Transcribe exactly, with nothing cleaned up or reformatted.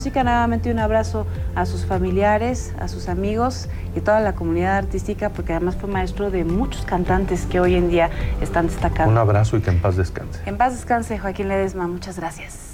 Música, nuevamente un abrazo a sus familiares, a sus amigos y toda la comunidad artística, porque además fue maestro de muchos cantantes que hoy en día están destacando. Un abrazo y que en paz descanse. En paz descanse, Joaquín Ledesma, muchas gracias.